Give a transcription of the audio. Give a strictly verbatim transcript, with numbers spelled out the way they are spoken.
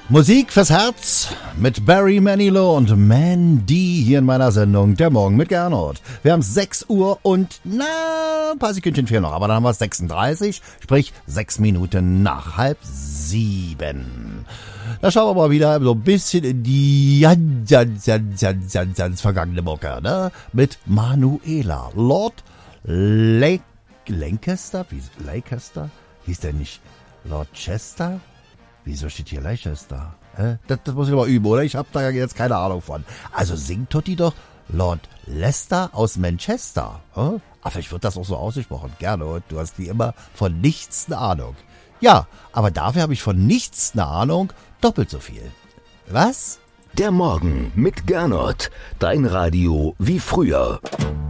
Musik fürs Herz mit Barry Manilow und Mandy hier in meiner Sendung Der Morgen mit Gernot. Wir haben sechs Uhr und na, ein paar Sekündchen fehlen noch, aber dann haben wir es sechsunddreißig, sprich sechs Minuten nach halb sieben. Da schauen wir mal wieder so ein bisschen in die ganz, ganz, ganz, ganz, ganz, ganz vergangene Mucke, ne? Mit Manuela. Lord Lake, Lancaster? Wie, Lancaster? Hieß der nicht Lord Chester? Wieso steht hier Leicester? Äh, das, das muss ich aber üben, oder? Ich habe da jetzt keine Ahnung von. Also singt Tutti doch Lord Lester aus Manchester. Äh? Aber vielleicht wird das auch so ausgesprochen. Gerne, du hast wie immer von nichts eine Ahnung. Ja, aber dafür habe ich von nichts eine Ahnung, doppelt so viel. Was? Der Morgen mit Gernot. Dein Radio wie früher.